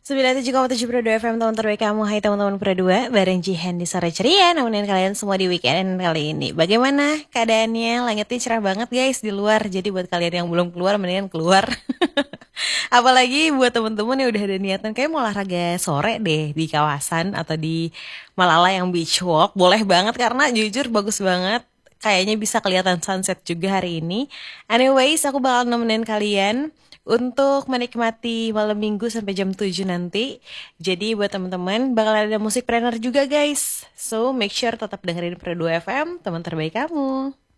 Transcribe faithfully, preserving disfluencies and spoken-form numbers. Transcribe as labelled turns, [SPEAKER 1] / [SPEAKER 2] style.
[SPEAKER 1] sembilan puluh tujuh koma tujuh Pro dua F M, teman terbaik kamu. Hai teman-teman Pro dua, bareng Jihan di sore ceria, nemenin kalian semua di weekend kali ini. Bagaimana keadaannya? Langitnya cerah banget guys di luar. Jadi buat kalian yang belum keluar, mendingan keluar. Apalagi buat temen-temen yang udah ada niatan kayak mau olahraga sore deh di kawasan atau di Malala yang beach walk. Boleh banget karena jujur bagus banget. Kayaknya bisa kelihatan sunset juga hari ini. Anyways, aku bakal nemenin kalian untuk menikmati malam minggu sampai jam tujuh nanti. Jadi buat teman-teman bakal ada musik planner juga guys. So make sure tetap dengerin Pro dua F M, teman terbaik kamu.